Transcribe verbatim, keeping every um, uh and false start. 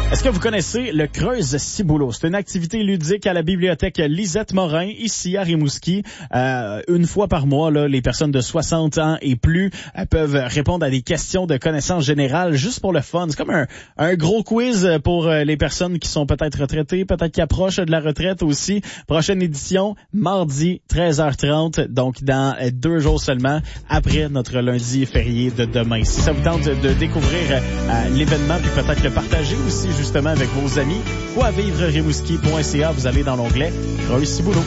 Est-ce que vous connaissez le Creuse Ciboulot? C'est une activité ludique à la bibliothèque Lisette Morin, ici à Rimouski. Euh, une fois par mois, là, les personnes de soixante ans et plus euh, peuvent répondre à des questions de connaissances générales juste pour le fun. C'est comme un, un gros quiz pour euh, les personnes qui sont peut-être retraitées, peut-être qui approchent de la retraite aussi. Prochaine édition, mardi, treize heures trente, donc dans euh, deux jours seulement, après notre lundi férié de demain. Si ça vous tente de découvrir euh, l'événement, puis peut-être le partager aussi, justement avec vos amis, ou à vivre rimouski point c a, vous allez dans l'onglet Creuse Ciboulot.